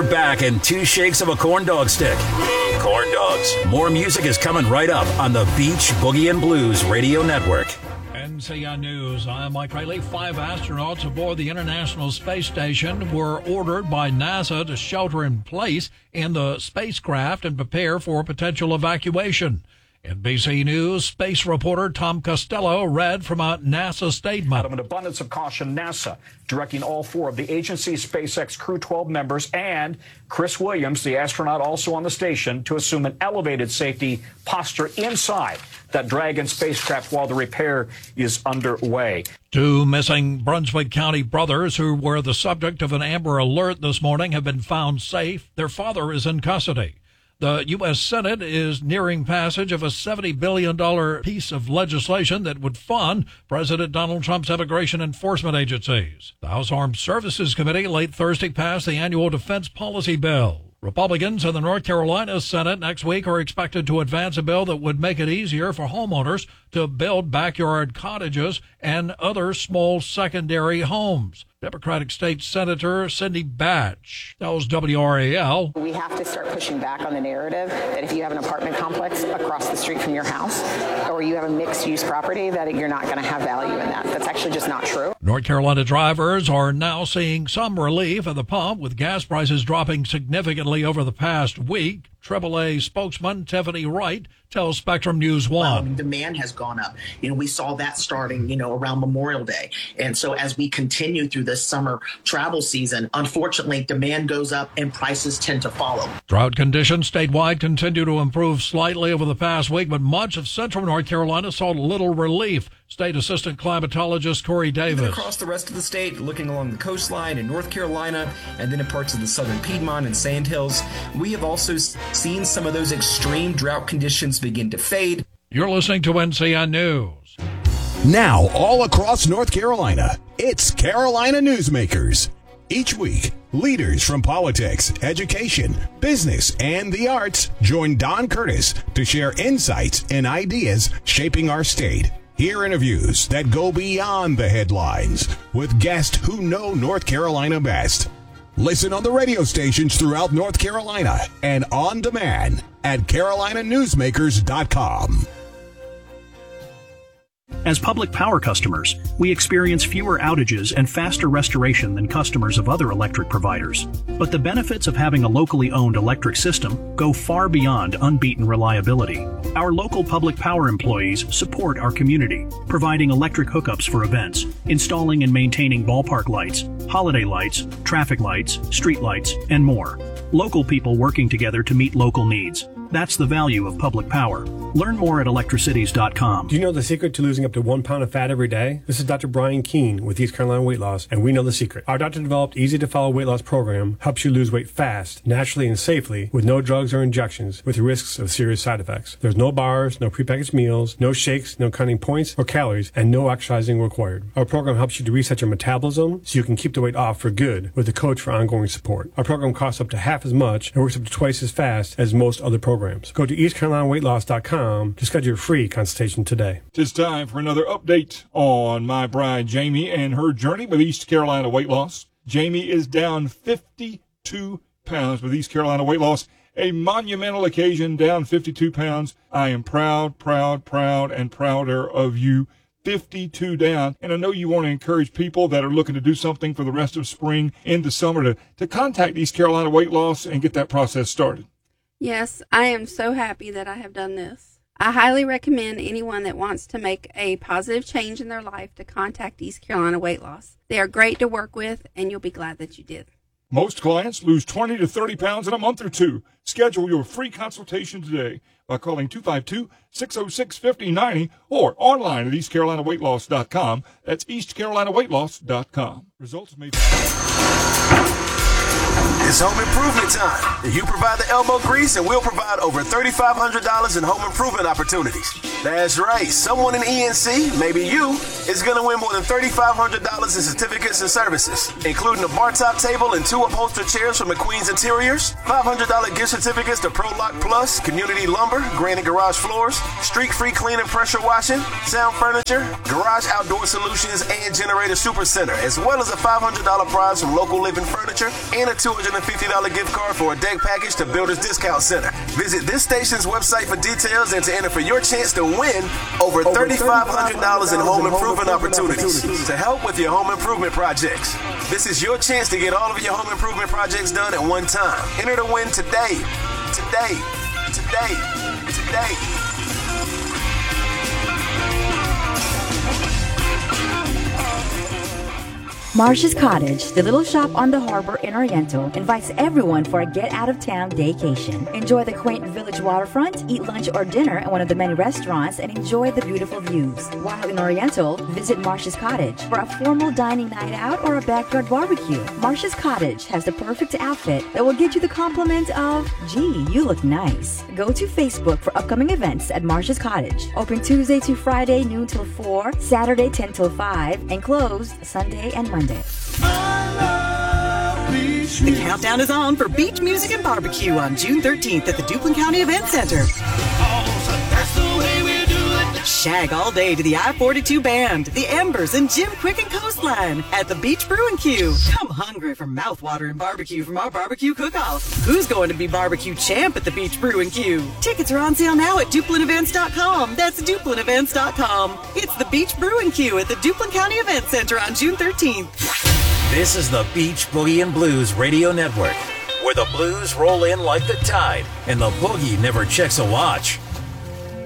They're back in 2 shakes of a corn dog stick. Corn dogs. More music is coming right up on the Beach Boogie and Blues Radio Network. NCI News, I'm Mike Riley. 5 astronauts aboard the International Space Station were ordered by NASA to shelter in place in the spacecraft and prepare for potential evacuation. NBC News space reporter Tom Costello read from a NASA statement. Out of an abundance of caution, NASA directing all 4 of the agency's SpaceX Crew 12 members and Chris Williams, the astronaut also on the station, to assume an elevated safety posture inside that Dragon spacecraft while the repair is underway. 2 missing Brunswick County brothers who were the subject of an Amber Alert this morning have been found safe. Their father is in custody. The U.S. Senate is nearing passage of a $70 billion piece of legislation that would fund President Donald Trump's immigration enforcement agencies. The House Armed Services Committee late Thursday passed the annual defense policy bill. Republicans in the North Carolina Senate next week are expected to advance a bill that would make it easier for homeowners to build backyard cottages and other small secondary homes. Democratic State Senator Cindy Batch tells WRAL. We have to start pushing back on the narrative that if you have an apartment complex across the street from your house or you have a mixed-use property that you're not going to have value in that. That's actually just not true. North Carolina drivers are now seeing some relief at the pump with gas prices dropping significantly over the past week. AAA spokesman Tiffany Wright tells Spectrum News 1. Demand has gone up. We saw that starting, around Memorial Day. And so as we continue through this summer travel season, unfortunately, demand goes up and prices tend to follow. Drought conditions statewide continue to improve slightly over the past week, but much of central North Carolina saw little relief. State Assistant Climatologist Corey Davis. Even across the rest of the state, looking along the coastline in North Carolina and then in parts of the southern Piedmont and Sandhills, we have also seen some of those extreme drought conditions begin to fade. You're listening to NCI News. Now, all across North Carolina, it's Carolina Newsmakers. Each week, leaders from politics, education, business, and the arts join Don Curtis to share insights and ideas shaping our state. Hear interviews that go beyond the headlines with guests who know North Carolina best. Listen on the radio stations throughout North Carolina and on demand at carolinanewsmakers.com. As public power customers, we experience fewer outages and faster restoration than customers of other electric providers. But the benefits of having a locally owned electric system go far beyond unbeaten reliability. Our local public power employees support our community, providing electric hookups for events, installing and maintaining ballpark lights, holiday lights, traffic lights, street lights, and more. Local people working together to meet local needs. That's the value of public power. Learn more at electricities.com. Do you know the secret to losing up to 1 pound of fat every day? This is Dr. Brian Keene with East Carolina Weight Loss, and we know the secret. Our doctor-developed, easy-to-follow weight loss program helps you lose weight fast, naturally, and safely with no drugs or injections with the risks of serious side effects. There's no bars, no prepackaged meals, no shakes, no counting points or calories, and no exercising required. Our program helps you to reset your metabolism so you can keep the weight off for good with a coach for ongoing support. Our program costs up to half as much and works up to twice as fast as most other programs. Go to EastCarolinaWeightLoss.com to schedule your free consultation today. It's time for another update on my bride Jamie and her journey with East Carolina Weight Loss. Jamie is down 52 pounds with East Carolina Weight Loss. A monumental occasion, down 52 pounds. I am proud, and prouder of you. 52 down. And I know you want to encourage people that are looking to do something for the rest of spring into summer to contact East Carolina Weight Loss and get that process started. Yes, I am so happy that I have done this. I highly recommend anyone that wants to make a positive change in their life to contact East Carolina Weight Loss. They are great to work with, and you'll be glad that you did. Most clients lose 20 to 30 pounds in a month or two. Schedule your free consultation today by calling 252-606-5090 or online at EastCarolinaWeightLoss.com. That's EastCarolinaWeightLoss.com. Results may be... It's home improvement time. You provide the elbow grease and we'll provide over $3,500 in home improvement opportunities. That's right. Someone in ENC, maybe you, is going to win more than $3,500 in certificates and services, including a bar top table and 2 upholstered chairs from McQueen's Interiors, $500 gift certificates to ProLock Plus, Community Lumber, Granite Garage Floors, Streak-Free Clean and Pressure Washing, Sound Furniture, Garage Outdoor Solutions, and Generator Supercenter, as well as a $500 prize from Local Living Furniture and a $250 gift card for a deck package to Builders Discount Center. Visit this station's website for details and to enter for your chance to win over $3,500 in home improvement opportunities to help with your home improvement projects. This is your chance to get all of your home improvement projects done at one time. Enter to win today. Today. Marsh's Cottage, the little shop on the harbor in Oriental, invites everyone for a get-out-of-town vacation. Enjoy the quaint village waterfront, eat lunch or dinner at one of the many restaurants, and enjoy the beautiful views. While in Oriental, visit Marsh's Cottage for a formal dining night out or a backyard barbecue. Marsh's Cottage has the perfect outfit that will get you the compliment of, gee, you look nice. Go to Facebook for upcoming events at Marsh's Cottage. Open Tuesday to Friday, noon till 4, Saturday 10 till 5, and closed Sunday and Monday. The countdown is on for beach music and barbecue on June 13th at the Duplin County Event Center. Shag all day to the I-42 Band, the Embers, and Jim Quick and Coastline at the Beach Brew and Q. Come hungry for mouthwater and barbecue from our barbecue cook-off. Who's going to be barbecue champ at the Beach Brew and Q? Tickets are on sale now at DuplinEvents.com. That's DuplinEvents.com. It's the Beach Brew and Q at the Duplin County Event Center on June 13th. This is the Beach Boogie and Blues Radio Network, where the blues roll in like the tide and the boogie never checks a watch.